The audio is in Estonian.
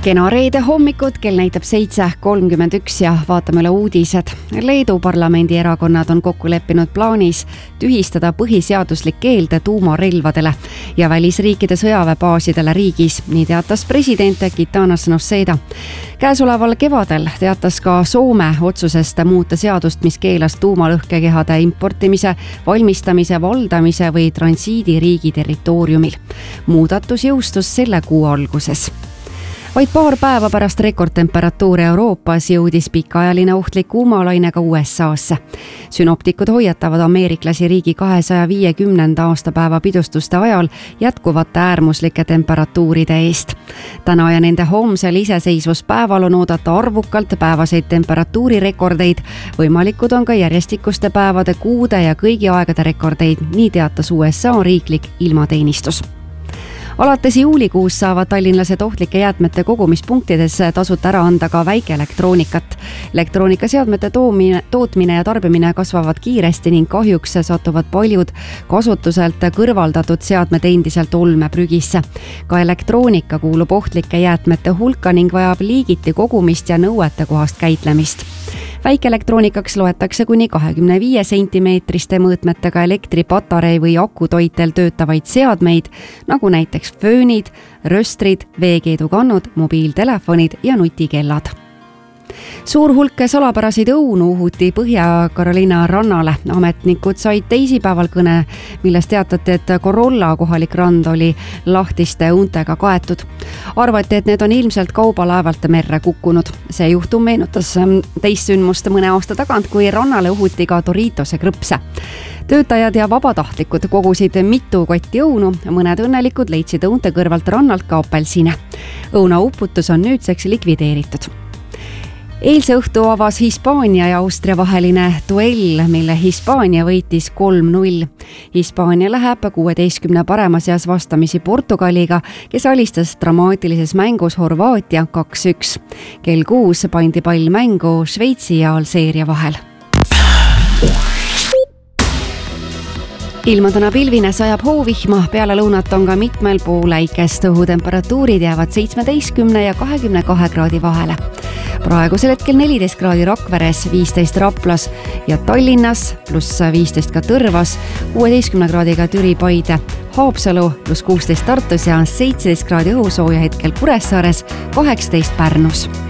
Kena reede hommikut, kell näitab 7:31 ja vaatame üle uudised. Leedu parlamendi erakonnad on kokku leppinud plaanis tühistada põhiseaduslik keeld tuumarelvadele ja välisriikide sõjaväebaasidele riigis, nii teatas president Gitanas Nausėda. Käesoleval kevadel teatas ka Soome otsusest muuta seadust, mis keelas tuumalõhkekehade importimise, valmistamise, valdamise või transiidi riigi territooriumil. Muudatus jõustus selle kuu alguses. Vaid paar päeva pärast rekordtemperatuuri Euroopas jõudis pikaajaline ohtlik kuumalaine ka USA'sse. Synoptikud hoiatavad ameeriklasi riigi 250. aastapäeva pidustuste ajal jätkuvate äärmuslike temperatuuride eest. Täna ja nende homsel iseseisvuspäeval on oodata arvukalt päevaseid temperatuurirekordeid. Võimalikud on ka järjestikuste päevade, kuude ja kõigi aegade rekordeid, nii teatas USA riiklik ilmateenistus. Alates juulikuus saavad tallinlased ohtlike jäätmete kogumispunktides tasuta ära anda ka väikeelektroonikat. Elektroonikaseadmete tootmine ja tarbimine kasvavad kiiresti ning kahjuks satuvad paljud kasutuselt kõrvaldatud seadmed endiselt olmeprügisse. Ka elektroonika kuulub ohtlike jäätmete hulka ning vajab liigiti kogumist ja nõuetekohast käitlemist. Väikeelektroonikaks loetakse kuni 25 sentimeetriste mõõtmetega elektripatarei või akutoitel töötavaid seadmeid, nagu näiteks föönid, röstrid, veekeedukannud, mobiiltelefonid ja nutikellad. Suur hulk salapäraseid õunu uhuti Põhja-Carolina rannale. Ametnikud said teisipäeval kõne, milles teatati, et Corolla kohalik rand oli lahtiste untega kaetud. Arvati, et need on ilmselt kaubalaevalt merre kukkunud. See juhtum meenutas teist sündmust mõne aasta tagant, kui rannale uhuti ka Doritose krõpse. Töötajad ja vabatahtlikud kogusid mitu kotti õunu, mõned õnnelikud leidsid õunte kõrvalt rannalt ka apelsine. Õuna uputus on nüüdseks likvideeritud. Eilse õhtu avas Hispaania ja Austria vaheline duell, mille Hispaania võitis 3-0. Hispaania läheb 16 parema seas vastamisi Portugaliga, kes alistas dramaatilises mängus Horvaatia 2-1. Kell 6 pandi pall mängu Šveitsi ja Alžeeria vahel. Ilma täna pilvine sajab hoovihma, peale lõunat on ka mitmel pool äikest. Õhutemperatuurid jäävad 17 ja 22 kraadi vahele. Praegusel hetkel 14 kraadi Rakveres, 15 Raplas ja Tallinnas, pluss 15 ka Tõrvas, 16 kraadiga Türi, Paide, Haapsalu, pluss 16 Tartus ja 17 kraadi õhusooja hetkel Kuressaares, 18 Pärnus.